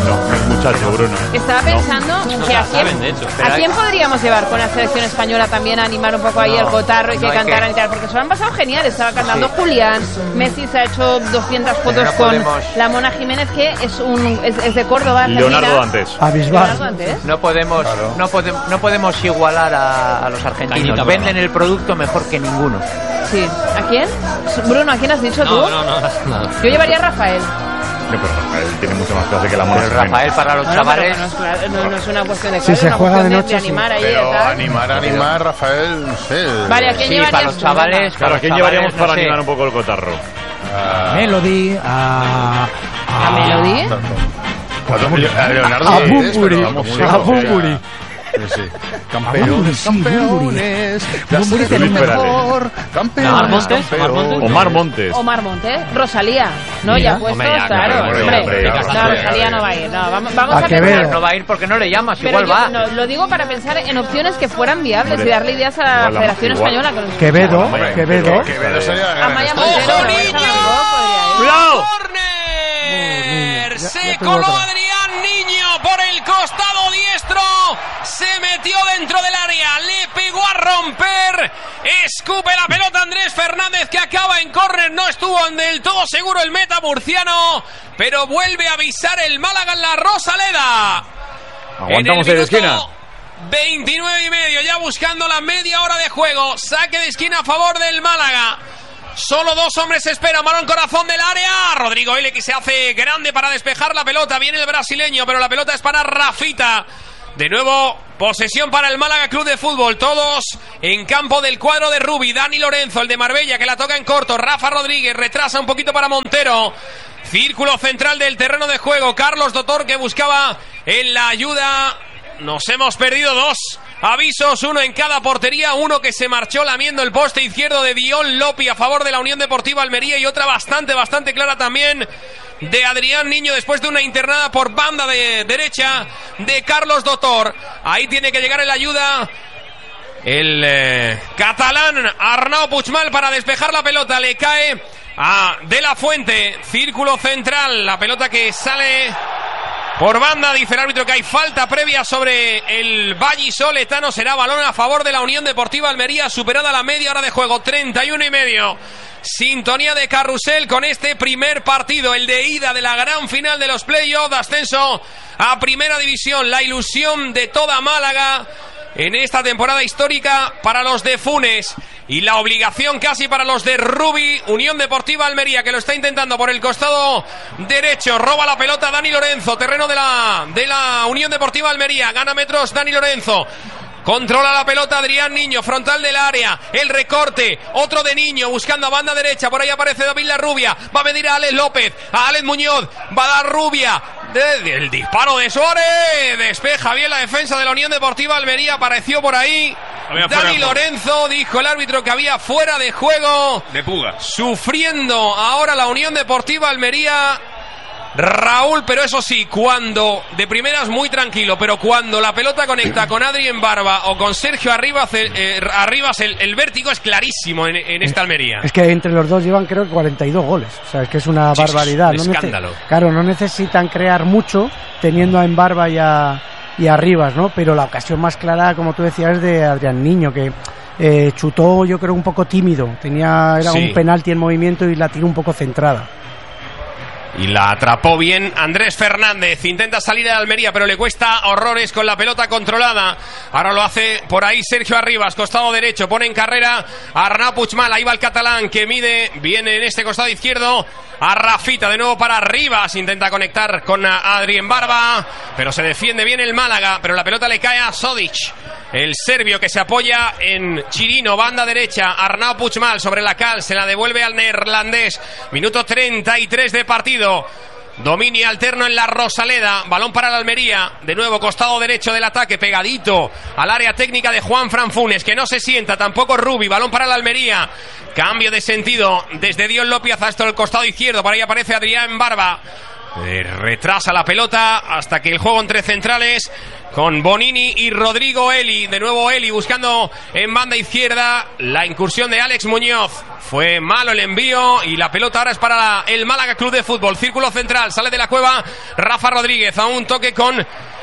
No es muchacho, Bruno. Estaba pensando que ¿a quién podríamos llevar con la selección española también a animar un poco ahí el cotarro y que cantaran y tal? Porque se lo han pasado genial. Estaba cantando Julián, Messi se ha hecho 200 fotos con la Mona Jiménez, que es de Córdoba. Leonardo Dantes. No podemos igualar a los argentinos. Venden el producto mejor que ninguno. Sí. ¿A quién? Bruno, ¿a quién has dicho tú? No. Yo llevaría a Rafael. Pero Rafael tiene mucho más clase que la Mona Jiménez. Rafael para los chavales. No es una cuestión de clase, si se juega de noche, animar ahí. Pero animar, Rafael, no sé. Vale, ¿a quién llevarías? Para los chavales. Claro, ¿a quién llevaríamos para animar un poco el cotarro? Melody, a Melody. A Leonardo. A Bumburi. Sí. Campeones. Luis mejor. Omar Montes. Rosalía. No, ya puesto, claro. Rosalía no va a ir. No, vamos a pensar. No va a ir porque no le llamas, pero igual va. No, lo digo para pensar en opciones que fueran viables y darle ideas a la Federación Española. Quevedo. Amaya Montero. ¡Corner! Se coló Adrián Niño por el costado diestro. Se metió dentro del área. Le pegó a romper. Escupe la pelota Andrés Fernández, que acaba en córner. No estuvo del todo seguro el meta murciano, pero vuelve a avisar el Málaga en la Rosaleda. Aguantamos en el esquina. 29:30, ya buscando la media hora de juego. Saque de esquina a favor del Málaga. Solo dos hombres esperan, balón corazón del área. Rodrigo Ile, que se hace grande para despejar la pelota. Viene el brasileño, pero la pelota es para Rafita. De nuevo, posesión para el Málaga Club de Fútbol. Todos en campo del cuadro de Rubi. Dani Lorenzo, el de Marbella, que la toca en corto. Rafa Rodríguez retrasa un poquito para Montero. Círculo central del terreno de juego. Carlos Dotor, que buscaba en la ayuda. Nos hemos perdido dos avisos, uno en cada portería, uno que se marchó lamiendo el poste izquierdo de Dion Lopi a favor de la Unión Deportiva Almería, y otra bastante clara también de Adrián Niño después de una internada por banda de derecha de Carlos Dotor. Ahí tiene que llegar en la ayuda el catalán Arnau Puigmal para despejar la pelota. Le cae a De La Fuente, círculo central, la pelota que sale por banda. Dice el árbitro que hay falta previa sobre el vallisoletano. Será balón a favor de la Unión Deportiva Almería, superada la media hora de juego, 31:30. Sintonía de carrusel con este primer partido, el de ida de la gran final de los playoffs de ascenso a Primera División. La ilusión de toda Málaga en esta temporada histórica para los de Funes, y la obligación casi para los de Rubi. Unión Deportiva Almería, que lo está intentando por el costado derecho. Roba la pelota Dani Lorenzo, terreno de la Unión Deportiva Almería. Gana metros Dani Lorenzo. Controla la pelota Adrián Niño, frontal del área, el recorte, otro de Niño, buscando a banda derecha, por ahí aparece David Larrubia, va a medir a Alex López, a Alex Muñoz, va a dar Rubia, el disparo de Suárez, despeja bien la defensa de la Unión Deportiva Almería, apareció por ahí Dani Lorenzo, dijo el árbitro que había fuera de juego, de puga, sufriendo ahora la Unión Deportiva Almería. Raúl, pero eso sí, cuando de primeras muy tranquilo, pero cuando la pelota conecta con Adri en Barba o con Sergio Arribas, el vértigo es clarísimo en esta Almería. Es que entre los dos llevan creo que 42 goles, o sea, es que es una barbaridad. Un escándalo. Claro, no necesitan crear mucho teniendo a Embarba y a Rivas, ¿no? Pero la ocasión más clara, como tú decías, es de Adrián Niño, que chutó, yo creo, un poco tímido. Era un penalti en movimiento y la tiró un poco centrada. Y la atrapó bien Andrés Fernández. Intenta salir de Almería, pero le cuesta horrores con la pelota controlada. Ahora lo hace por ahí Sergio Arribas, costado derecho. Pone en carrera a Arnau Puigmal. Ahí va el catalán que mide. Viene en este costado izquierdo a Rafita. De nuevo para Arribas. Intenta conectar con Adri en Barba, pero se defiende bien el Málaga. Pero la pelota le cae a Sodic, el serbio, que se apoya en Chirino, banda derecha. Arnau Puigmal sobre la cal, se la devuelve al neerlandés. Minuto 33 de partido. Dominio alterno en la Rosaleda. Balón para la Almería. De nuevo costado derecho del ataque, pegadito al área técnica de Juan Fran Funes, que no se sienta, tampoco Rubi. Balón para la Almería. Cambio de sentido desde Dion López hasta el costado izquierdo. Por ahí aparece Adrián Barba. Retrasa la pelota hasta que el juego entre centrales con Bonini y Rodrigo Eli. De nuevo Eli buscando en banda izquierda. La incursión de Alex Muñoz. Fue malo el envío y la pelota ahora es para el Málaga Club de Fútbol. Círculo central, sale de la cueva Rafa Rodríguez a un toque con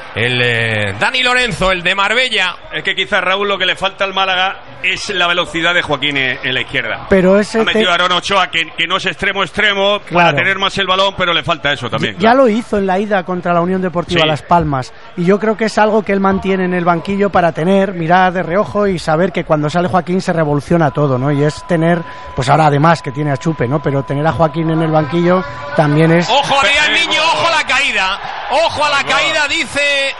el Dani Lorenzo, el de Marbella. Es que quizás, Raúl, lo que le falta al Málaga es la velocidad de Joaquín en la izquierda. Pero ese ha metido a Aaron Ochoa, que no es extremo, claro, para tener más el balón, pero le falta eso también. Ya lo hizo en la ida contra la Unión Deportiva Las Palmas, y yo creo que es algo que él mantiene en el banquillo para mirar de reojo y saber que cuando sale Joaquín se revoluciona todo, ¿no? Y es tener, pues ahora además que tiene a Chupe, ¿no? Pero tener a Joaquín en el banquillo también es... ¡Ojo, Adrián Niño! ¡Ojo a la caída! ¡Ojo a la caída! Dice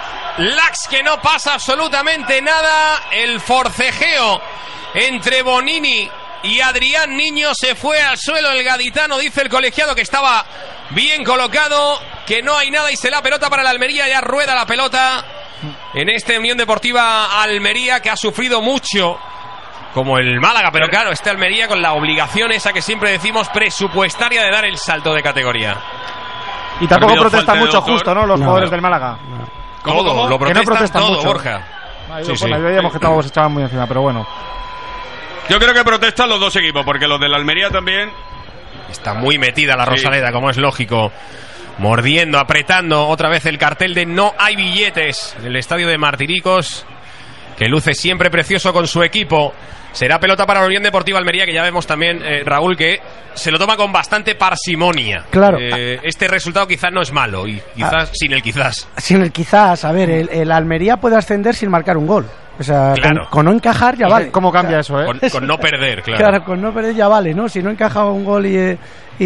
Lax que no pasa absolutamente nada. El forcejeo entre Bonini y Adrián Niño, se fue al suelo el gaditano, dice el colegiado que estaba bien colocado, que no hay nada y se la pelota para el Almería. Ya rueda la pelota en esta Unión Deportiva Almería, que ha sufrido mucho como el Málaga, pero claro, este Almería con la obligación esa que siempre decimos presupuestaria de dar el salto de categoría. Y tampoco protestan mucho, justo, ¿no? Los jugadores del Málaga. ¿Cómo? Lo protestan, que no protestan todo, mucho. Borja. Veíamos que todos echaban muy encima, pero bueno. Yo creo que protestan los dos equipos, porque los del Almería también. Está muy metida la Rosaleda, como es lógico. Mordiendo, apretando otra vez el cartel de no hay billetes en el estadio de Martiricos, que luce siempre precioso con su equipo. Será pelota para la Unión Deportiva Almería, que ya vemos también, Raúl, que se lo toma con bastante parsimonia. Claro. Este resultado quizás no es malo, y quizás sin el quizás. Sin el quizás, a ver, el Almería puede ascender sin marcar un gol. O sea, claro, con no encajar ya vale. ¿Cómo cambia eso, eh? Con no perder, claro. Claro, con no perder ya vale, ¿no? Si no encaja un gol y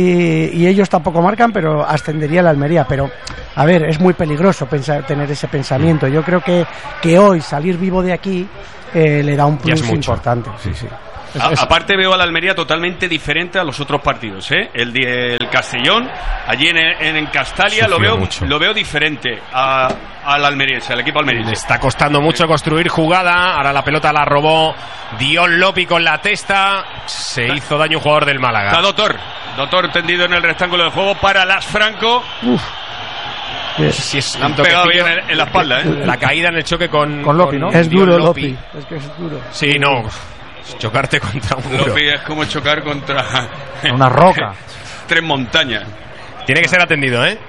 ellos tampoco marcan, pero ascendería la Almería. Pero, a ver, es muy peligroso tener ese pensamiento. Yo creo que hoy salir vivo de aquí le da un plus importante. Sí, sí. Aparte veo a la Almería totalmente diferente a los otros partidos, ¿eh? El Castellón, allí en Castalia, lo veo diferente al almeriense, al equipo almeriense. Le está costando mucho construir jugada. Ahora la pelota la robó Dion Lopi con la testa. Se hizo daño un jugador del Málaga. Está Doctor tendido en el rectángulo de juego para Las Franco. Si es han pegado bien en la espalda, ¿eh? La caída en el choque con Lopi, ¿no? Es duro Lopi. Es que es duro. Sí, no. Chocarte contra un muro. Lopi es como chocar contra una roca. 3 montañas. Tiene que ser atendido, ¿eh?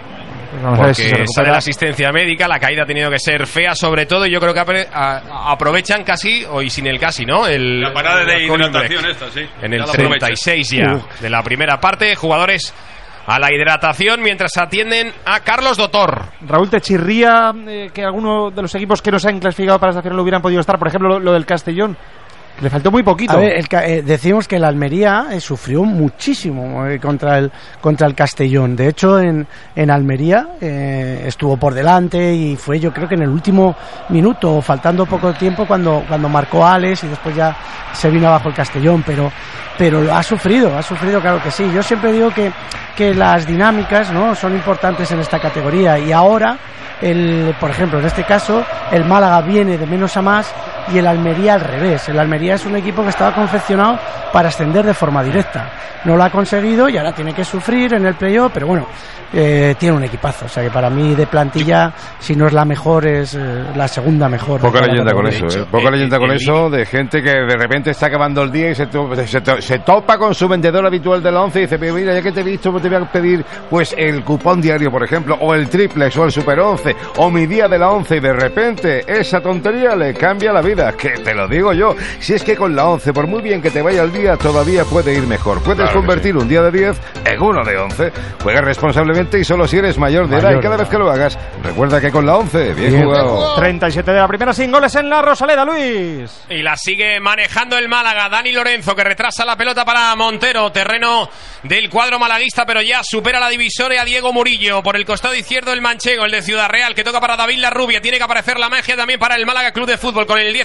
Porque sale la asistencia médica. La caída ha tenido que ser fea, sobre todo, y yo creo que aprovechan casi, hoy sin el casi, ¿no? La parada de hidratación esta, sí. En el 36 ya de la primera parte. Jugadores a la hidratación mientras atienden a Carlos Dotor. Raúl, ¿te chirría que alguno de los equipos que no se han clasificado para esta final lo hubieran podido estar? Por ejemplo, lo del Castellón. Le faltó muy poquito. A ver, decimos que el Almería sufrió muchísimo contra el Castellón. De hecho, en Almería estuvo por delante y fue, yo creo que en el último minuto, faltando poco tiempo, cuando marcó Alex, y después ya se vino abajo el Castellón. Pero ha sufrido, claro que sí. Yo siempre digo que las dinámicas, ¿no?, son importantes en esta categoría, y ahora por ejemplo, en este caso, el Málaga viene de menos a más y el Almería al revés. El Almería es un equipo que estaba confeccionado para ascender de forma directa. No lo ha conseguido y ahora tiene que sufrir en el playoff, pero bueno, tiene un equipazo. O sea que para mí, de plantilla, si no es la mejor, es la segunda mejor. Poca leyenda con eso, poca leyenda con eso, de gente que de repente está acabando el día y se topa con su vendedor habitual de la 11 y dice: mira, ya que te he visto, te voy a pedir pues el cupón diario, por ejemplo, o el triplex, o el super 11, o mi día de la 11, y de repente esa tontería le cambia la vida. Que te lo digo yo, si es que con la 11, por muy bien que te vaya el día, todavía puede ir mejor. Puedes convertir un día de 10 en uno de 11. Juega responsablemente y solo si eres mayor de edad, y cada vez que lo hagas, recuerda que con la 11, bien jugado. 37 de la primera, sin goles en la Rosaleda, Luis. Y la sigue manejando el Málaga. Dani Lorenzo, que retrasa la pelota para Montero, terreno del cuadro malaguista, pero ya supera la divisoria a Diego Murillo. Por el costado izquierdo el manchego, el de Ciudad Real, que toca para David Larrubia. Tiene que aparecer la magia también para el Málaga Club de Fútbol, con el 10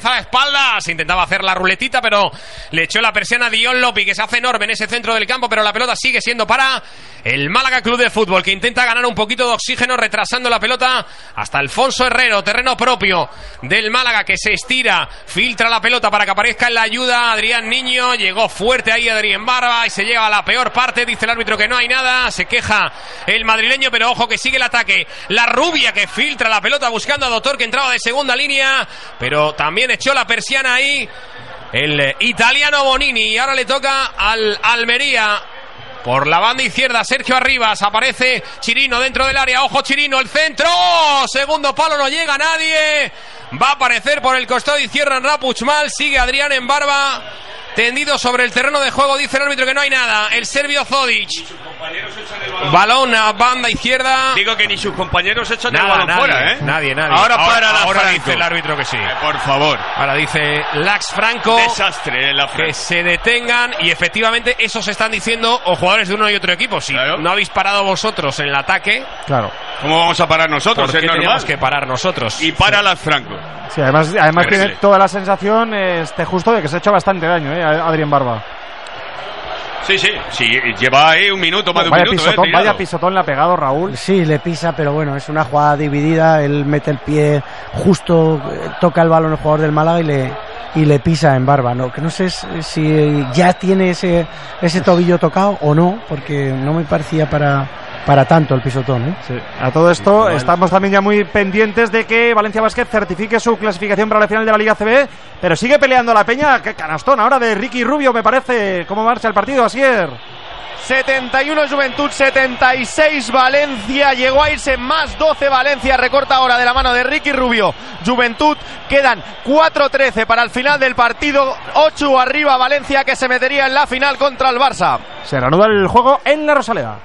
cabeza a espaldas. Intentaba hacer la ruletita, pero le echó la persiana a Dion Lopi, que se hace enorme en ese centro del campo, pero la pelota sigue siendo para el Málaga Club de Fútbol, que intenta ganar un poquito de oxígeno retrasando la pelota hasta Alfonso Herrero, terreno propio del Málaga, que se estira, filtra la pelota para que aparezca en la ayuda Adrián Niño. Llegó fuerte ahí Adrián Barba y se llega a la peor parte. Dice el árbitro que no hay nada, se queja el madrileño, pero ojo que sigue el ataque. La rubia que filtra la pelota buscando a Doctor, que entraba de segunda línea, pero también echó la persiana ahí el italiano Bonini. Y ahora le toca al Almería. Por la banda izquierda, Sergio Arribas, aparece Chirino dentro del área, ojo Chirino, el centro, segundo palo, no llega nadie, va a aparecer por el costado izquierdo en Rapuchmal, sigue Adrián en Barba, tendido sobre el terreno de juego, dice el árbitro que no hay nada, el serbio Zodic, balón a banda izquierda. Digo que ni sus compañeros echan el balón fuera, ¿eh? Nadie. Ahora dice el árbitro que sí. Por favor. Ahora dice Lax Franco. Desastre en la que se detengan, y efectivamente eso se están diciendo o jugadores de uno y otro equipo. Si no habéis parado vosotros en el ataque, claro, ¿cómo vamos a parar nosotros? ¿Por qué es normal tenemos que parar nosotros? Y para Lax Franco. Sí, además tiene toda la sensación justo de que se ha hecho bastante daño, Adrián Barba. Sí, lleva ahí un minuto, más de un minuto. Vaya pisotón le ha pegado Raúl. Sí, le pisa, pero bueno, es una jugada dividida. Él mete el pie justo, toca el balón el jugador del Málaga y le pisa en Barba. No, que no sé si ya tiene ese tobillo tocado o no, porque no me parecía para tanto el pisotón, ¿eh? Sí. A todo esto estamos también ya muy pendientes de que Valencia Basket certifique su clasificación para la final de la Liga CB, pero sigue peleando la Peña. Qué canastón ahora de Ricky Rubio, me parece. ¿Cómo marcha el partido, Asier? 71 Juventud, 76 Valencia, llegó a irse más 12 Valencia, recorta ahora de la mano de Ricky Rubio. Juventud, quedan 4-13 para el final del partido, 8 arriba Valencia, que se metería en la final contra el Barça. Se reanuda el juego en la Rosaleda.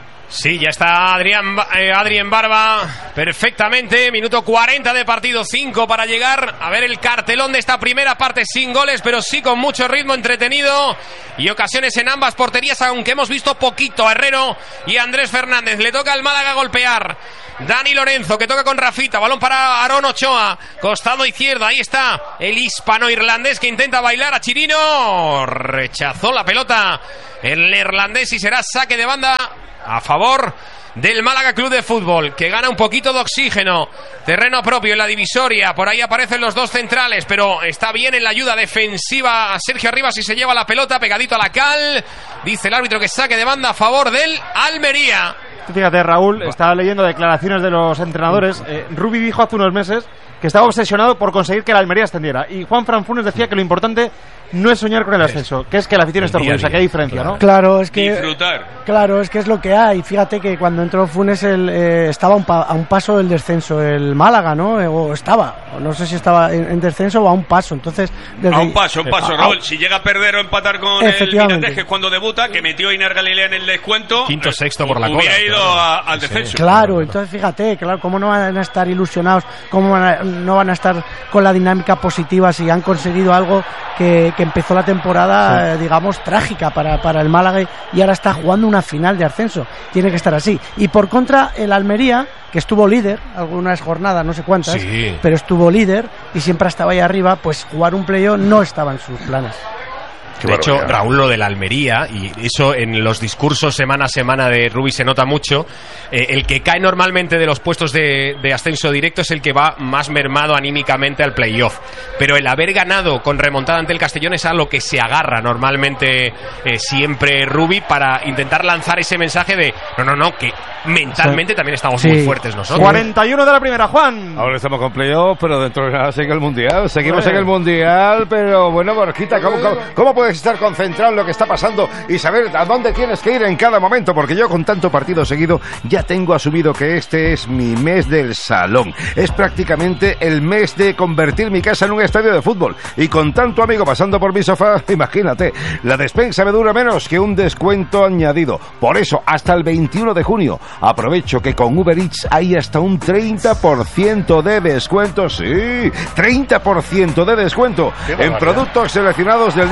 Sí, ya está Adrián Barba perfectamente. Minuto 40 de partido, 5 para llegar a ver el cartelón de esta primera parte, sin goles, pero sí con mucho ritmo, entretenido y ocasiones en ambas porterías, aunque hemos visto poquito a Herrero y a Andrés Fernández. Le toca al Málaga golpear. Dani Lorenzo, que toca con Rafita, balón para Aarón Ochoa, costado izquierdo, ahí está el hispano-irlandés que intenta bailar a Chirino, rechazó la pelota el neerlandés y será saque de banda a favor del Málaga Club de Fútbol, que gana un poquito de oxígeno, terreno propio en la divisoria. Por ahí aparecen los dos centrales, pero está bien en la ayuda defensiva a Sergio Arribas y se lleva la pelota pegadito a la cal. Dice el árbitro que saque de banda a favor del Almería. Fíjate, Raúl, estaba leyendo declaraciones de los entrenadores. Rubi dijo hace unos meses que estaba obsesionado por conseguir que la Almería ascendiera, y Juan Fran Funes decía que lo importante no es soñar con el ascenso, que es que la afición esté orgullosa, que hay diferencia, ¿no? Claro, es que disfrutar. Claro, es que es lo que hay. Fíjate que cuando entró Funes estaba a un paso del descenso el Málaga, ¿no? O estaba, no sé si estaba en descenso o a un paso. Entonces, a un paso, Raúl. Si llega a perder o empatar con el Mirandés, que es cuando debuta, que metió a Inar Galilea en el descuento, quinto, sexto por la cola, hubiera ido al descenso. Claro, entonces fíjate, claro, cómo no van a estar ilusionados, cómo no van a estar con la dinámica positiva si han conseguido algo que empezó la temporada, digamos, trágica para el Málaga, y ahora está jugando una final de ascenso. Tiene que estar así. Y por contra, el Almería, que estuvo líder algunas jornadas, no sé cuántas, pero estuvo líder y siempre estaba ahí arriba, pues jugar un playoff no estaba en sus planes. De hecho, Raúl, lo de la Almería, y eso en los discursos semana a semana de Rubi se nota mucho, el que cae normalmente de los puestos de ascenso directo es el que va más mermado anímicamente al playoff, pero el haber ganado con remontada ante el Castellón es a lo que se agarra normalmente siempre Rubi, para intentar lanzar ese mensaje de no, que mentalmente también estamos muy fuertes nosotros. 41 de la primera, Juan. Ahora estamos con playoff, pero dentro de nada sigue el Mundial. Seguimos en el Mundial, pero bueno, Borjita, ¿cómo puedes estar concentrado en lo que está pasando y saber a dónde tienes que ir en cada momento? Porque yo, con tanto partido seguido, ya tengo asumido que este es mi mes del salón. Es prácticamente el mes de convertir mi casa en un estadio de fútbol. Y con tanto amigo pasando por mi sofá, imagínate, la despensa me dura menos que un descuento añadido. Por eso, hasta el 21 de junio, aprovecho que con Uber Eats hay hasta un 30% de descuento. Sí, 30% de descuento en productos seleccionados del día, que después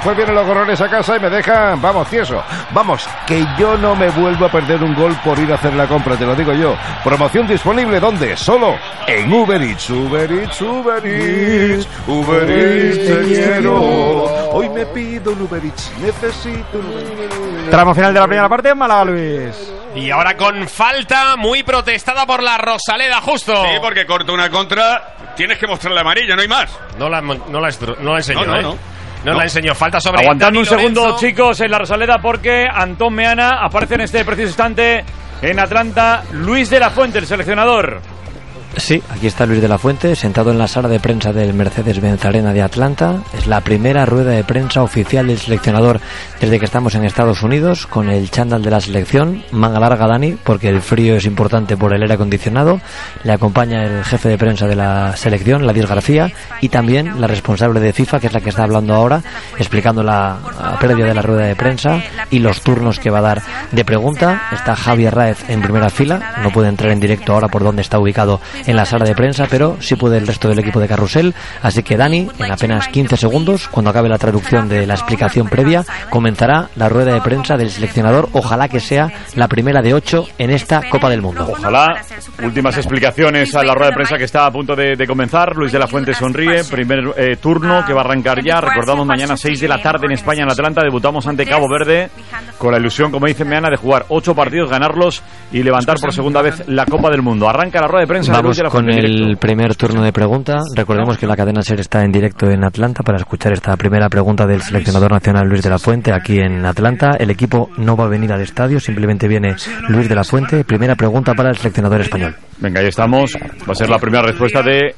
después vienen los gorrones a casa y me dejan, vamos, tieso. Vamos, que yo no me vuelvo a perder un gol por ir a hacer la compra, te lo digo yo. Promoción disponible, ¿dónde? Solo en Uber Eats. Uber Eats, Uber Eats, Uber Eats, te quiero. Hoy me pido un Uber Eats, necesito un Uber Eats. Tramo final de la primera parte, Málaga, Luis. Y ahora con falta muy protestada por la Rosaleda, justo. Sí, porque corta una contra, tienes que mostrarle amarilla, no hay más. No la enseñó, No la enseñó. Falta sobre Aguantando un Dani segundo, Lorenzo. chicos, en la Rosaleda, porque Antón Meana aparece en este preciso instante en Atlanta. Luis de la Fuente, el seleccionador. Sí, aquí está Luis de la Fuente, sentado en la sala de prensa del Mercedes-Benz Arena de Atlanta. Es la primera rueda de prensa oficial del seleccionador desde que estamos en Estados Unidos, con el chándal de la selección, manga larga Dani, porque el frío es importante por el aire acondicionado. Le acompaña el jefe de prensa de la selección, Ladis García, y también la responsable de FIFA, que es la que está hablando ahora, explicando la previa de la rueda de prensa y los turnos que va a dar de pregunta. Está Javier Raez en primera fila, no puede entrar en directo ahora por donde está ubicado en la sala de prensa, pero sí puede el resto del equipo de Carrusel. Así que Dani, en apenas 15 segundos, cuando acabe la traducción de la explicación previa, comenzará la rueda de prensa del seleccionador. Ojalá que sea la primera de 8 en esta Copa del Mundo. Ojalá. Últimas explicaciones a la rueda de prensa que está a punto de comenzar. Luis de la Fuente sonríe. Primer turno que va a arrancar ya. Recordamos, mañana 6 de la tarde en España, en Atlanta. Debutamos ante Cabo Verde con la ilusión, como dice Meana, de jugar 8 partidos, ganarlos y levantar por segunda vez la Copa del Mundo. Arranca la rueda de prensa. Vamos con el primer turno de pregunta. Recordemos que la cadena SER está en directo en Atlanta para escuchar esta primera pregunta del seleccionador nacional Luis de la Fuente aquí en Atlanta. El equipo no va a venir al estadio, simplemente viene Luis de la Fuente. Primera pregunta para el seleccionador español. Venga, ahí estamos. Va a ser la primera respuesta de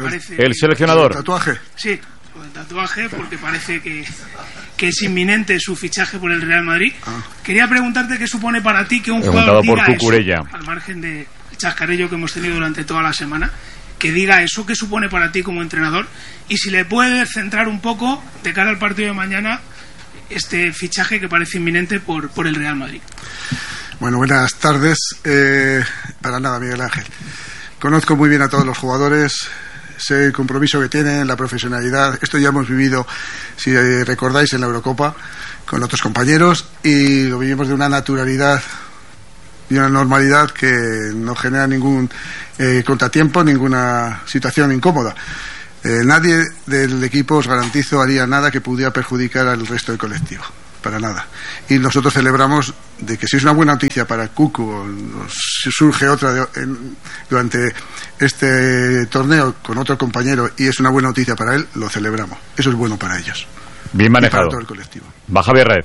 el seleccionador. ¿Tatuaje? Sí, el tatuaje, porque parece que es inminente su fichaje por el Real Madrid. Quería preguntarte qué supone para ti que un jugador diga eso, al margen de chascarrillo que hemos tenido durante toda la semana, que diga eso, qué supone para ti como entrenador, y si le puedes centrar un poco de cara al partido de mañana este fichaje que parece inminente por el Real Madrid. Bueno, buenas tardes. Para nada, Miguel Ángel. Conozco muy bien a todos los jugadores, sé el compromiso que tienen, la profesionalidad. Esto ya hemos vivido, si recordáis, en la Eurocopa con otros compañeros, y lo vivimos de una naturalidad y una normalidad que no genera ningún contratiempo, ninguna situación incómoda. Nadie del equipo, os garantizo, haría nada que pudiera perjudicar al resto del colectivo, para nada. Y nosotros celebramos de que si es una buena noticia para Cucu o si surge otra durante este torneo con otro compañero y es una buena noticia para él, lo celebramos. Eso es bueno para ellos. Bien manejado. Y para todo el colectivo. Va Javier Raez.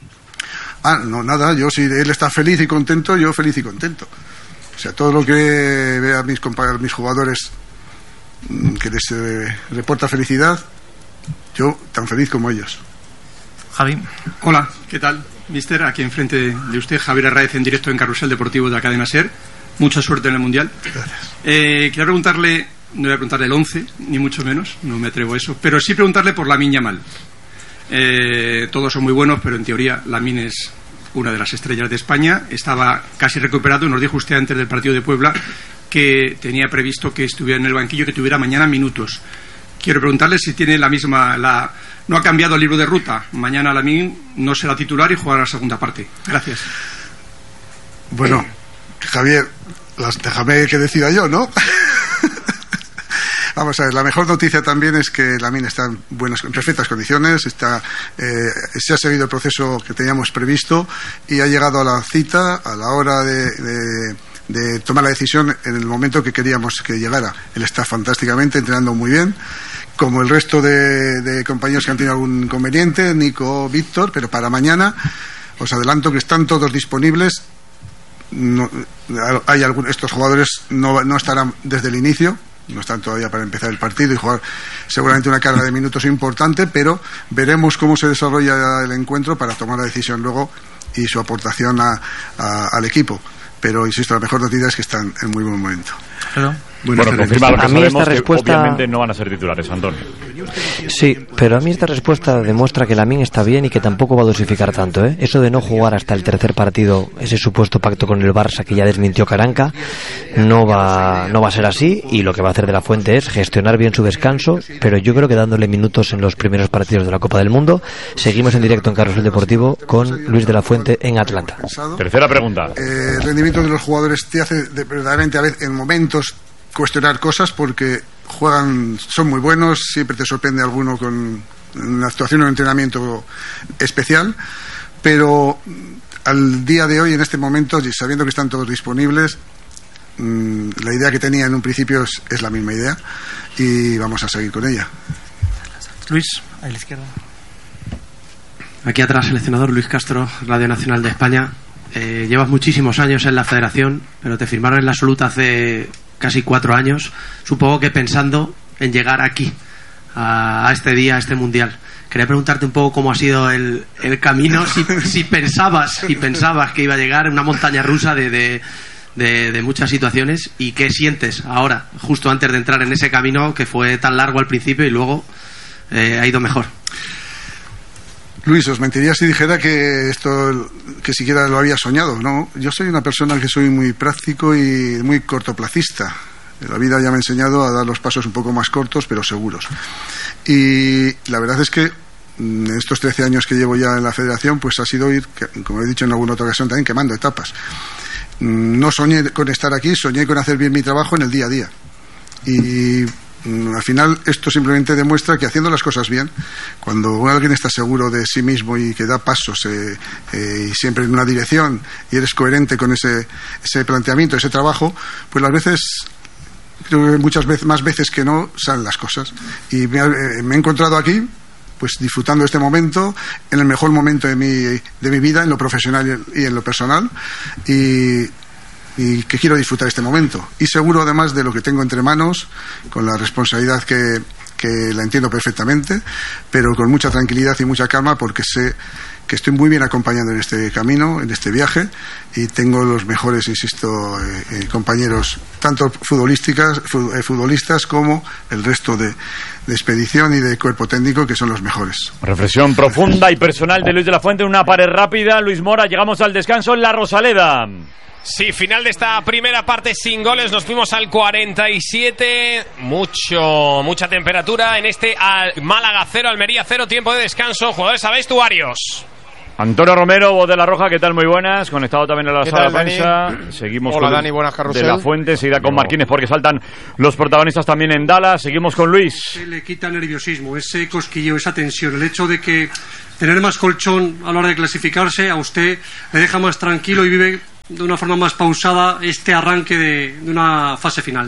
No, nada, yo si él está feliz y contento, yo feliz y contento. O sea, todo lo que vea a mis jugadores que les reporta felicidad, yo tan feliz como ellos. Javi. Hola, ¿qué tal? Mister, aquí enfrente de usted, Javier Raez, en directo en Carrusel Deportivo de la cadena SER. Mucha suerte en el Mundial. Gracias. Quería preguntarle, no voy a preguntarle el 11, ni mucho menos, no me atrevo a eso, pero sí preguntarle por Lamine Yamal. Todos son muy buenos, pero en teoría Lamine es una de las estrellas de España. Estaba casi recuperado, nos dijo usted antes del partido de Puebla que tenía previsto que estuviera en el banquillo, que tuviera mañana minutos. Quiero preguntarle si tiene la misma... no ha cambiado el libro de ruta. Mañana Lamine no será titular y jugará la segunda parte. Gracias. Bueno, Javier, déjame que decida yo, ¿no? Vamos a ver, la mejor noticia también es que Lamine está en perfectas condiciones, se ha seguido el proceso que teníamos previsto y ha llegado a la cita a la hora de tomar la decisión en el momento que queríamos que llegara. Él está fantásticamente, entrenando muy bien, como el resto de compañeros que han tenido algún inconveniente, Nico, Víctor, pero para mañana os adelanto que están todos disponibles. Estos jugadores no estarán desde el inicio, no están todavía para empezar el partido y jugar seguramente una carga de minutos importante, pero veremos cómo se desarrolla el encuentro para tomar la decisión luego y su aportación al equipo. Pero insisto, la mejor noticia es que están en muy buen momento. Bueno, confirma lo que sabemos, que obviamente no van a ser titulares, Antonio. Sí, pero a mí esta respuesta demuestra que Lamine está bien y que tampoco va a dosificar tanto, ¿eh? Eso de no jugar hasta el tercer partido, ese supuesto pacto con el Barça que ya desmintió Caranca, no va a ser así, y lo que va a hacer De la Fuente es gestionar bien su descanso, pero yo creo que dándole minutos en los primeros partidos de la Copa del Mundo. Seguimos en directo en Carrusel Deportivo con Luis De la Fuente en Atlanta. Tercera pregunta. El rendimiento de los jugadores te hace verdaderamente a veces en momentos cuestionar cosas, porque son muy buenos, siempre te sorprende alguno con una actuación o un entrenamiento especial, pero al día de hoy, en este momento, sabiendo que están todos disponibles, la idea que tenía en un principio es la misma idea y vamos a seguir con ella. Luis, a la izquierda. Aquí atrás, seleccionador Luis Castro, Radio Nacional de España. Llevas muchísimos años en la federación, pero te firmaron en la absoluta hace casi 4 años, supongo que pensando en llegar aquí, a este día, a este mundial. Quería preguntarte un poco cómo ha sido el camino, si pensabas que iba a llegar, una montaña rusa de muchas situaciones, y qué sientes ahora, justo antes de entrar en ese camino que fue tan largo al principio y luego ha ido mejor. Luis, os mentiría si dijera que siquiera lo había soñado, ¿no? Yo soy una persona que soy muy práctico y muy cortoplacista. La vida ya me ha enseñado a dar los pasos un poco más cortos, pero seguros. Y la verdad es que en estos 13 años que llevo ya en la federación, pues ha sido ir, como he dicho en alguna otra ocasión, también quemando etapas. No soñé con estar aquí, soñé con hacer bien mi trabajo en el día a día. Y al final esto simplemente demuestra que haciendo las cosas bien, cuando alguien está seguro de sí mismo y que da pasos y siempre en una dirección y eres coherente con ese planteamiento, ese trabajo, pues las veces, creo que muchas veces, más veces que no, salen las cosas. Y me he encontrado aquí pues disfrutando de este momento, en el mejor momento de mi vida, en lo profesional y en lo personal, y que quiero disfrutar este momento, y seguro además de lo que tengo entre manos, con la responsabilidad que la entiendo perfectamente, pero con mucha tranquilidad y mucha calma, porque sé que estoy muy bien acompañando en este camino, en este viaje, y tengo los mejores, insisto, compañeros, tanto futbolistas como el resto de expedición y de cuerpo técnico, que son los mejores. Reflexión profunda y personal de Luis de la Fuente, una pared rápida. Luis Mora, llegamos al descanso en la Rosaleda. Sí, final de esta primera parte sin goles. Nos fuimos al 47. Mucha temperatura en este Málaga 0, Almería 0. Tiempo de descanso. Jugadores a vestuarios. Antonio Romero, voz de La Roja, ¿qué tal? Muy buenas. Conectado también a la sala de prensa. Seguimos Hola, con Dani, buenas, Carrusel. De la Fuente, seguida con Marquínez, porque saltan los protagonistas también en Dallas. Seguimos con Luis. Se le quita el nerviosismo, ese cosquilleo, esa tensión, el hecho de que tener más colchón a la hora de clasificarse a usted le deja más tranquilo y vive de una forma más pausada este arranque de una fase final.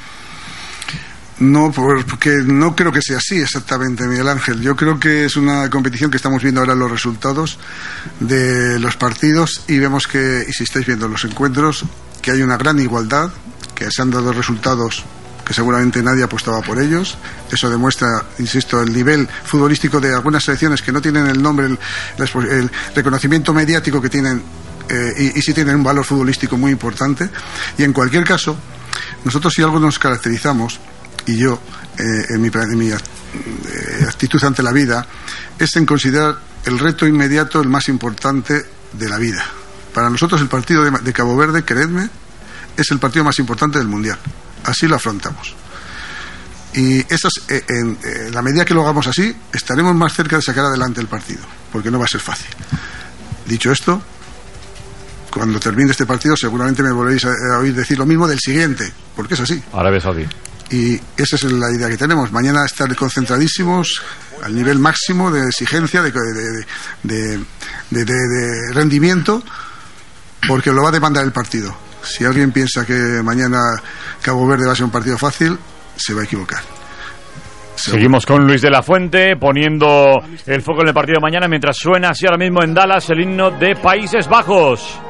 No, porque no creo que sea así exactamente, Miguel Ángel. Yo creo que es una competición que estamos viendo ahora los resultados de los partidos, y vemos que, y si estáis viendo los encuentros, que hay una gran igualdad, que se han dado resultados que seguramente nadie apostaba por ellos. Eso demuestra, insisto, el nivel futbolístico de algunas selecciones que no tienen el nombre, el reconocimiento mediático que tienen, y sí tienen un valor futbolístico muy importante. Y en cualquier caso, nosotros, si algo nos caracterizamos, y yo en mi actitud ante la vida, es en considerar el reto inmediato el más importante de la vida. Para nosotros el partido de Cabo Verde, creedme, es el partido más importante del Mundial. Así lo afrontamos. Y en la medida que lo hagamos así, estaremos más cerca de sacar adelante el partido, porque no va a ser fácil. Dicho esto, cuando termine este partido seguramente me volveréis a oír decir lo mismo del siguiente, porque es así. Arabia Saudí. Y esa es la idea que tenemos. Mañana estar concentradísimos al nivel máximo de exigencia, de rendimiento, porque lo va a demandar el partido. Si alguien piensa que mañana Cabo Verde va a ser un partido fácil, se va a equivocar. Seguimos con Luis de la Fuente, poniendo el foco en el partido de mañana, mientras suena así ahora mismo en Dallas el himno de Países Bajos.